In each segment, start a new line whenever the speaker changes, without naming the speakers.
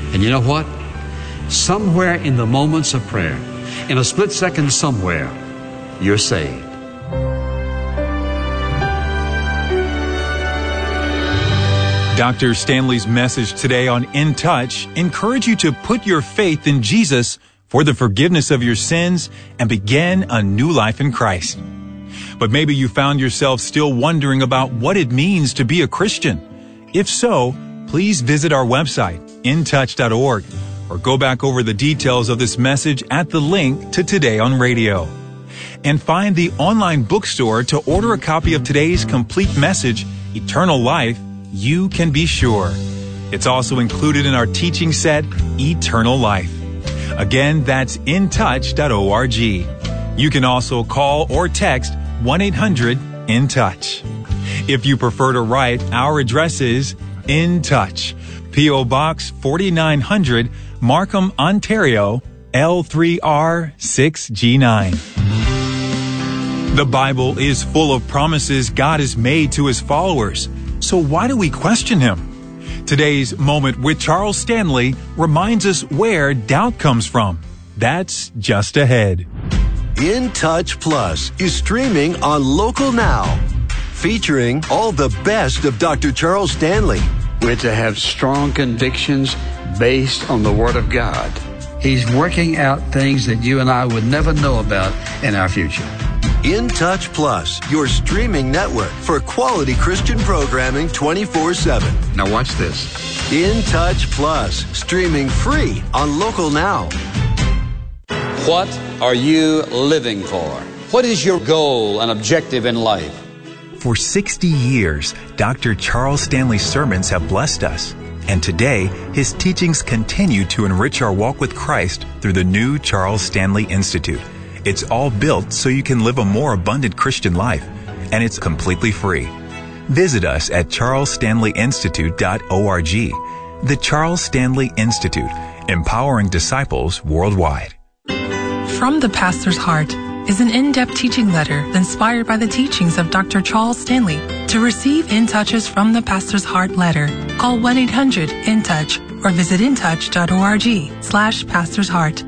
And you know what? Somewhere in the moments of prayer, in a split second somewhere, you're saved.
Dr. Stanley's message today on In Touch encourage you to put your faith in Jesus for the forgiveness of your sins and begin a new life in Christ. But maybe you found yourself still wondering about what it means to be a Christian. If so, please visit our website, intouch.org, or go back over the details of this message at the link to Today on Radio. And find the online bookstore to order a copy of today's complete message, Eternal Life, You Can Be Sure. It's also included in our teaching set, Eternal Life. Again, that's intouch.org. You can also call or text 1-800-IN-TOUCH. If you prefer to write, our address is In Touch, P.O. Box 4900, Markham, Ontario, L3R6G9. The Bible is full of promises God has made to His followers. So why do we question Him? Today's Moment with Charles Stanley reminds us where doubt comes from. That's just ahead.
In Touch Plus is streaming on Local Now, featuring all the best of Dr. Charles Stanley.
We're to have strong convictions based on the Word of God. He's working out things that you and I would never know about in our future.
In Touch Plus, your streaming network for quality Christian programming 24/7.
Now watch this.
In Touch Plus, streaming free on Local Now.
What are you living for? What is your goal and objective in life?
For 60 years, Dr. Charles Stanley's sermons have blessed us. And today, his teachings continue to enrich our walk with Christ through the new Charles Stanley Institute. It's all built so you can live a more abundant Christian life, and it's completely free. Visit us at charlesstanleyinstitute.org. The Charles Stanley Institute, empowering disciples worldwide.
From the Pastor's Heart is an in-depth teaching letter inspired by the teachings of Dr. Charles Stanley. To receive In Touches from the Pastor's Heart letter, call 1-800-IN-TOUCH or visit intouch.org/Pastor's Heart.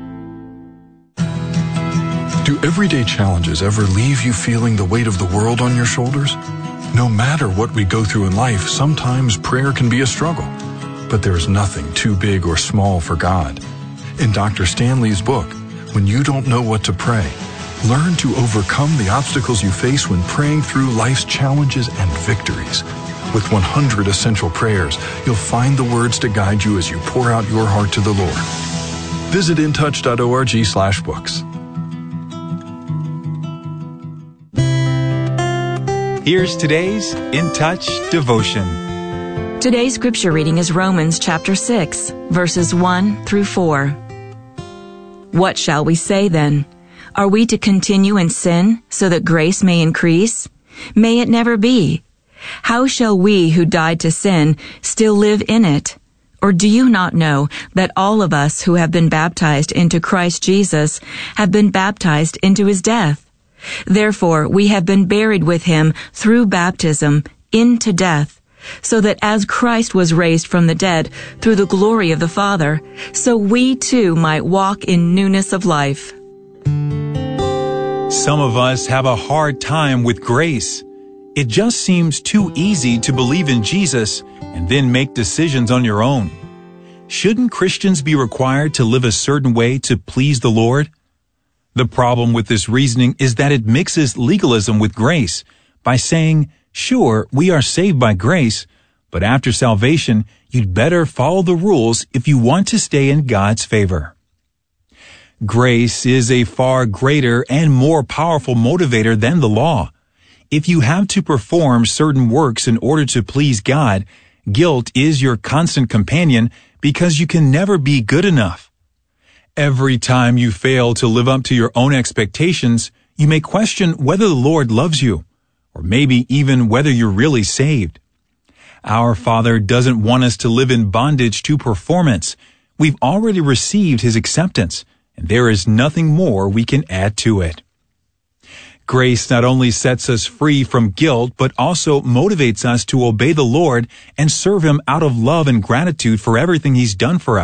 Do everyday challenges ever leave you feeling the weight of the world on your shoulders? No matter what we go through in life, sometimes prayer can be a struggle. But there's nothing too big or small for God. In Dr. Stanley's book, When You Don't Know What to Pray, learn to overcome the obstacles you face when praying through life's challenges and victories. With 100 essential prayers, you'll find the words to guide you as you pour out your heart to the Lord. Visit intouch.org/books.
Here's today's In Touch devotion.
Today's scripture reading is Romans chapter 6, verses 1 through 4. What shall we say then? Are we to continue in sin so that grace may increase? May it never be. How shall we who died to sin still live in it? Or do you not know that all of us who have been baptized into Christ Jesus have been baptized into His death? Therefore, we have been buried with Him through baptism into death, so that as Christ was raised from the dead through the glory of the Father, so we too might walk in newness of life.
Some of us have a hard time with grace. It just seems too easy to believe in Jesus and then make decisions on your own. Shouldn't Christians be required to live a certain way to please the Lord? The problem with this reasoning is that it mixes legalism with grace by saying, sure, we are saved by grace, but after salvation, you'd better follow the rules if you want to stay in God's favor. Grace is a far greater and more powerful motivator than the law. If you have to perform certain works in order to please God, guilt is your constant companion because you can never be good enough. Every time you fail to live up to your own expectations, you may question whether the Lord loves you, or maybe even whether you're really saved. Our Father doesn't want us to live in bondage to performance. We've already received His acceptance, and there is nothing more we can add to it. Grace not only sets us free from guilt, but also motivates us to obey the Lord and serve Him out of love and gratitude for everything He's done for us.